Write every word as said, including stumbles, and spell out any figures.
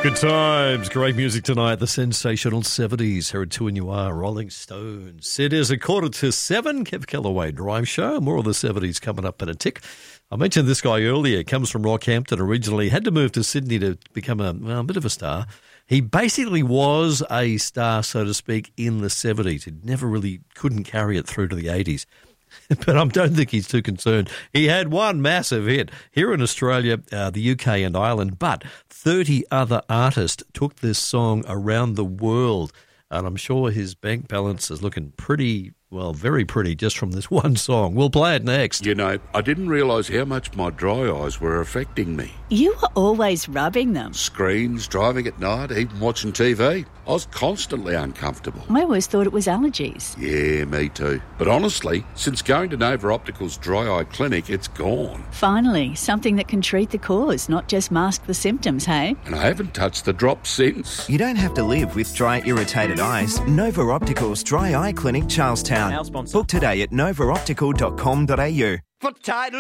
Good times, great music tonight. The sensational seventies. Here at two and you are Rolling Stones. It is a quarter to seven. Kev Callaway Drive Show. More of the seventies coming up in a tick. I mentioned this guy earlier. Comes from Rockhampton originally. Had to move to Sydney to become a, well, a bit of a star. He basically was a star, so to speak, in the seventies. He never really couldn't carry it through to the eighties. But I don't think he's too concerned. He had one massive hit here in Australia, uh, the U K and Ireland, but thirty other artists took this song around the world. And I'm sure his bank balance is looking pretty, well, very pretty just from this one song. We'll play it next. You know, I didn't realise how much my dry eyes were affecting me. You were always rubbing them. Screens, driving at night, even watching T V. I was constantly uncomfortable. I always thought it was allergies. Yeah, me too. But honestly, since going to Nova Optical's dry eye clinic, it's gone. Finally, something that can treat the cause, not just mask the symptoms, hey? And I haven't touched the drops since. You don't have to live with dry, irritated eyes. Nova Optical's Dry Eye Clinic, Charlestown. Book today at nova optical dot com dot a u. For title